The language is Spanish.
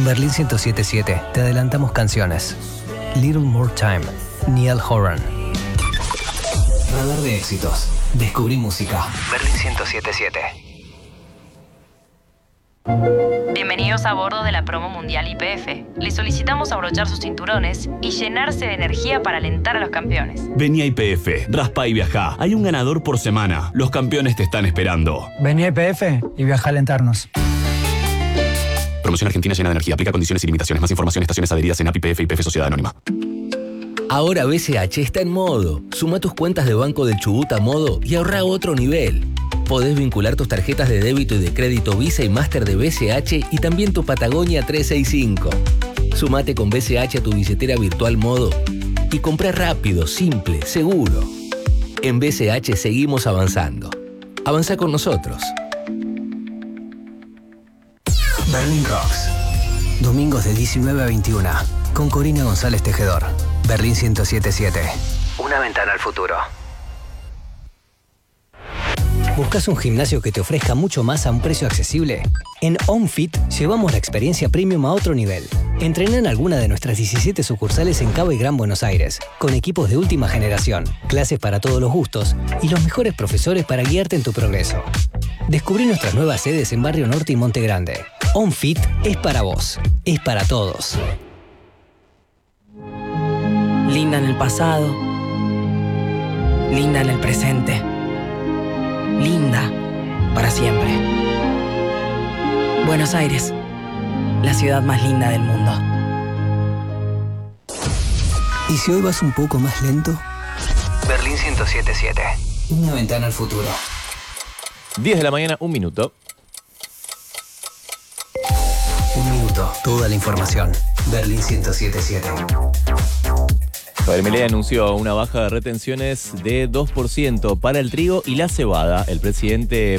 En Berlín 107.7 te adelantamos canciones. Little More Time, Niall Horan. Radar de éxitos. Descubrí música. Berlín 107.7. Bienvenidos a bordo de la promo mundial YPF. Les solicitamos abrochar sus cinturones y llenarse de energía para alentar a los campeones. Vení a YPF, raspa y viajá. Hay un ganador por semana. Los campeones te están esperando. Vení a YPF y viaja a alentarnos. Promoción Argentina llena de energía. Aplica condiciones y limitaciones. Más información, estaciones adheridas en API, YPF y YPF Sociedad Anónima. Ahora BCH está en modo. Suma tus cuentas de Banco del Chubut a modo y ahorra a otro nivel. Podés vincular tus tarjetas de débito y de crédito Visa y Master de BCH y también tu Patagonia 365. Sumate con BCH a tu billetera virtual modo y comprá rápido, simple, seguro. En BCH seguimos avanzando. Avanza con nosotros. Berlín Rocks. Domingos de 19 a 21. Con Corina González Tejedor. Berlín 107.7. Una ventana al futuro. ¿Buscas un gimnasio que te ofrezca mucho más a un precio accesible? En OnFit llevamos la experiencia premium a otro nivel. Entrená en alguna de nuestras 17 sucursales en Cabo y Gran Buenos Aires, con equipos de última generación, clases para todos los gustos y los mejores profesores para guiarte en tu progreso. Descubrí nuestras nuevas sedes en Barrio Norte y Monte Grande. OnFit es para vos, es para todos. Linda en el pasado, linda en el presente, linda para siempre. Buenos Aires, la ciudad más linda del mundo. ¿Y si hoy vas un poco más lento? Berlín 107.7. Una ventana al futuro. 10 de la mañana, 1 minuto. Un minuto, toda la información. Berlín 107.7. Javier Milei anunció una baja de retenciones de 2% para el trigo y la cebada. El presidente